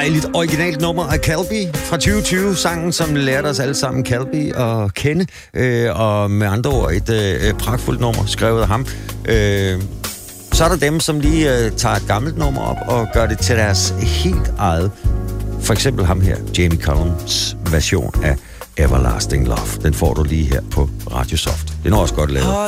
dejligt originalt nummer af Calbi fra 2020. Sangen, som lærte os alle sammen Calbi at kende. Og med andre ord et pragtfuldt nummer, skrevet af ham. Så er der dem, som lige tager et gammelt nummer op og gør det til deres helt eget. For eksempel ham her, Jamie Cullums version af Everlasting Love. Den får du lige her på Radio Soft. Det er også godt lavet.